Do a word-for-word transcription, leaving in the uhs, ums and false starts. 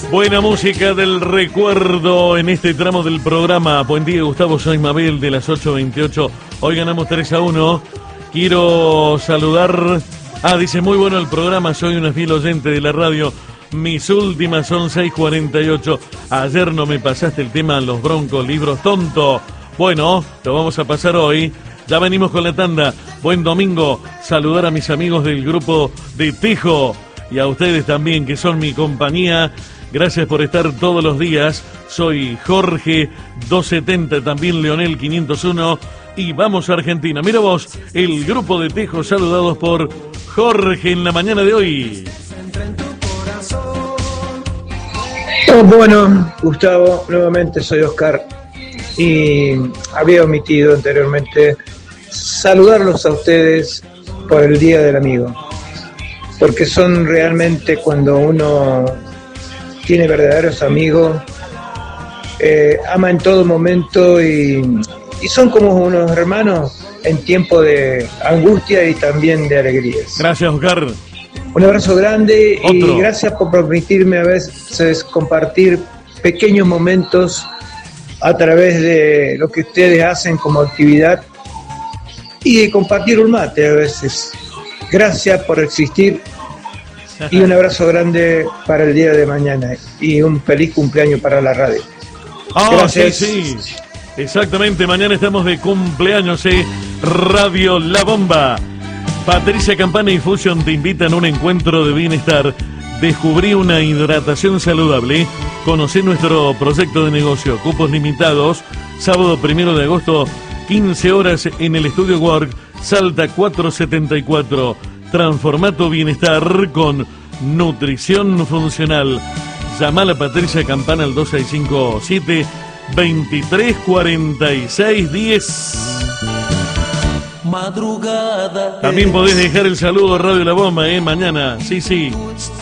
Buena música del recuerdo en este tramo del programa. Buen día, Gustavo, soy Mabel de las ocho veintiocho. Hoy ganamos tres a uno. Quiero saludar... Ah, dice, muy bueno el programa, soy una fiel oyente de la radio. Mis últimas son seis cuarenta y ocho. Ayer no me pasaste el tema Los Broncos, libros tonto. Bueno, lo vamos a pasar hoy. Ya venimos con la tanda. Buen domingo. Saludar a mis amigos del grupo de Tejo y a ustedes también, que son mi compañía. Gracias por estar todos los días. Soy Jorge doscientos setenta, también Leonel quinientos uno. Y vamos a Argentina. Mira vos, el grupo de Tejo, saludados por Jorge en la mañana de hoy. Oh, bueno, Gustavo, nuevamente soy Oscar. Y había omitido anteriormente saludarlos a ustedes por el Día del Amigo. Porque son realmente, cuando uno tiene verdaderos amigos, eh, ama en todo momento y, y son como unos hermanos en tiempo de angustia y también de alegrías. Gracias, Oscar. Un abrazo grande. Otro. Y gracias por permitirme a veces compartir pequeños momentos a través de lo que ustedes hacen como actividad y de compartir un mate a veces. Gracias por existir. Y un abrazo grande para el día de mañana y un feliz cumpleaños para la radio. Ah, gracias. Sí, sí, exactamente, mañana estamos de cumpleaños, eh. Radio La Bomba. Patricia Campana y Fusion te invitan a un encuentro de bienestar. Descubrí una hidratación saludable. Conocí nuestro proyecto de negocio, cupos limitados. Sábado primero de agosto, quince horas en el Estudio Work, Salta cuatrocientos setenta y cuatro. Transforma tu bienestar con nutrición funcional. Llama a la Patricia Campana al dos seis cinco siete, veintitrés cuarenta y seis diez. Madrugada. También podés dejar el saludo a Radio La Bomba, eh, mañana. Sí, sí.